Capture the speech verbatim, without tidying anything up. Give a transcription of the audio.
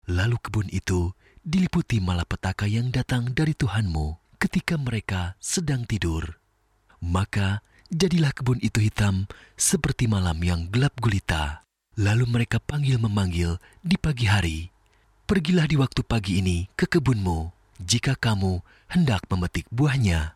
Lalu kebun itu diliputi malapetaka yang datang dari Tuhanmu ketika mereka sedang tidur. Maka jadilah kebun itu hitam seperti malam yang gelap gulita. Lalu mereka panggil-memanggil di pagi hari, "Pergilah di waktu pagi ini ke kebunmu, jika kamu hendak memetik buahnya."